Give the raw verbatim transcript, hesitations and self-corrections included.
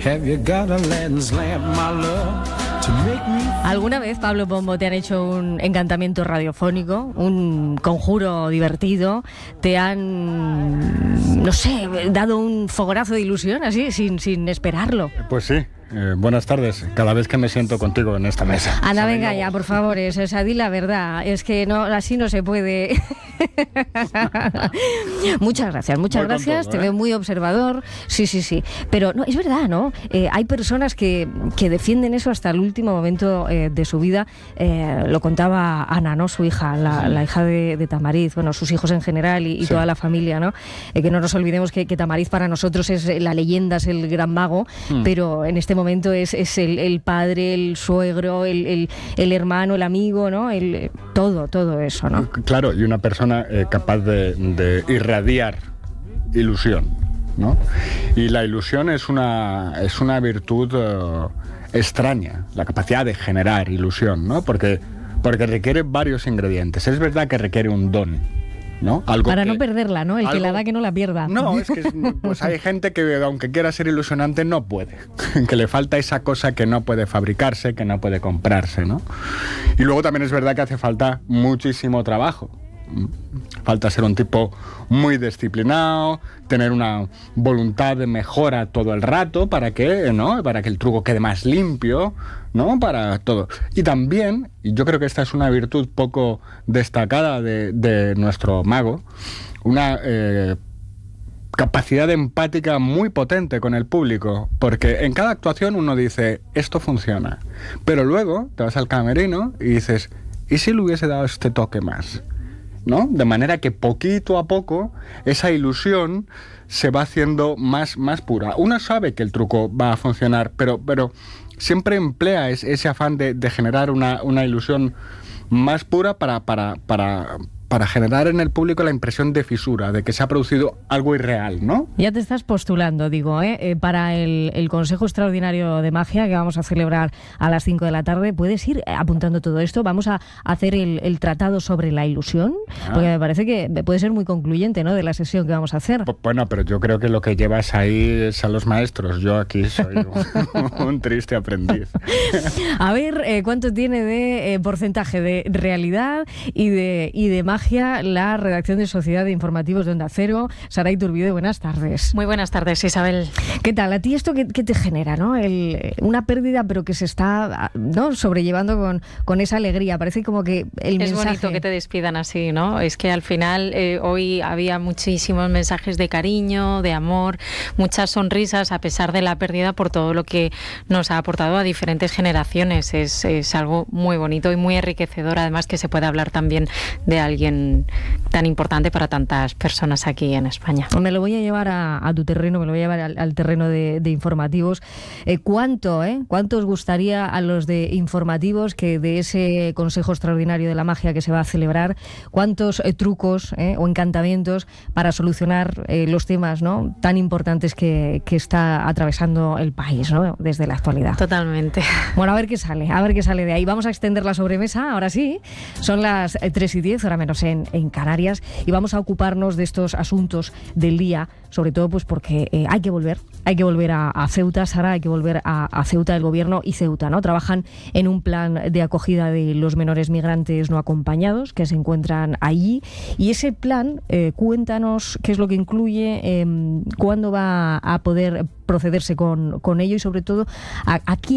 Have you got a lens lamp, my love, to make me... ¿Alguna vez, Pablo Pombo, te han hecho un encantamiento radiofónico, un conjuro divertido? ¿Te han, no sé, dado un fogonazo de ilusión así, sin, sin esperarlo? Pues sí. Eh, buenas tardes, cada vez que me siento contigo en esta mesa. Ana, venga ya, por favor, es, esa, di la verdad, es que no, así no se puede. Muchas gracias, muchas Voy gracias, todo, te ¿eh? veo muy observador, sí, sí, sí, pero no, es verdad, ¿no? Eh, hay personas que, que defienden eso hasta el último momento eh, de su vida, eh, lo contaba Ana, ¿no? Su hija, la, sí. la hija de, de Tamariz, bueno, sus hijos en general y, y sí. toda la familia, ¿no? Eh, que no nos olvidemos que, que Tamariz para nosotros es la leyenda, es el gran mago, mm. pero en este momento es, es el, el padre, el suegro, el, el, el hermano, el amigo, ¿no? El, todo, todo eso, ¿no? Claro, y una persona eh, capaz de, de irradiar ilusión, ¿no? Y la ilusión es una, es una virtud uh, extraña, la capacidad de generar ilusión, ¿no? Porque, porque requiere varios ingredientes. Es verdad que requiere un don, ¿no? Algo Para que, no perderla, ¿no? El algo, que la da que no la pierda. No, es que es, pues hay gente que aunque quiera ser ilusionante no puede, que le falta esa cosa que no puede fabricarse, que no puede comprarse, ¿no? Y luego también es verdad que hace falta muchísimo trabajo. Falta ser un tipo muy disciplinado, tener una voluntad de mejora todo el rato para que, ¿no? Para que el truco quede más limpio, ¿no? Para todo. Y también, y yo creo que esta es una virtud poco destacada de, de nuestro mago, una eh, capacidad empática muy potente con el público, porque en cada actuación uno dice, esto funciona, pero luego te vas al camerino y dices, ¿y si le hubiese dado este toque más? ¿No? De manera que poquito a poco esa ilusión se va haciendo más, más pura. Uno sabe que el truco va a funcionar, pero, pero siempre emplea ese, ese afán de, de generar una, una ilusión más pura para, para, para, para generar en el público la impresión de fisura, de que se ha producido algo irreal, ¿no? Ya te estás postulando, digo, ¿eh? Eh, para el, el Consejo Extraordinario de Magia que vamos a celebrar a las cinco de la tarde. ¿Puedes ir apuntando todo esto? Vamos a hacer el, el tratado sobre la ilusión, ah. porque me parece que puede ser muy concluyente, ¿no?, de la sesión que vamos a hacer. Pues, bueno, pero yo creo que lo que llevas ahí es a los maestros. Yo aquí soy un, un triste aprendiz. A ver, eh, ¿cuánto tiene de eh, porcentaje de realidad y de, y de magia la redacción de Sociedad de Informativos de Onda Cero? Sara Iturbide, buenas tardes. Muy buenas tardes, Isabel. ¿Qué tal? ¿A ti esto qué, qué te genera, no? El, una pérdida, pero que se está, ¿no?, sobrellevando con, con esa alegría. Parece como que el es mensaje... bonito que te despidan así, ¿no? Es que al final eh, hoy había muchísimos mensajes de cariño, de amor, muchas sonrisas a pesar de la pérdida por todo lo que nos ha aportado a diferentes generaciones. Es, es algo muy bonito y muy enriquecedor, además que se puede hablar también de alguien tan importante para tantas personas aquí en España. Me lo voy a llevar a, a tu terreno, me lo voy a llevar al, al terreno de, de informativos. Eh, ¿Cuánto, eh? ¿Cuánto os gustaría a los de informativos que de ese Consejo Extraordinario de la Magia que se va a celebrar, cuántos eh, trucos eh, o encantamientos para solucionar eh, los temas, ¿no?, tan importantes que, que está atravesando el país, ¿no?, desde la actualidad? Totalmente. Bueno, a ver qué sale, a ver qué sale de ahí. Vamos a extender la sobremesa, ahora sí. Son las tres y diez, hora menos en, en Canarias, y vamos a ocuparnos de estos asuntos del día, sobre todo pues porque eh, hay que volver, hay que volver a, a Ceuta, Sara, hay que volver a, a Ceuta. El gobierno y Ceuta, ¿no?, trabajan en un plan de acogida de los menores migrantes no acompañados que se encuentran allí, y ese plan, eh, cuéntanos qué es lo que incluye, eh, cuándo va a poder procederse con, con ello y sobre todo a, a quién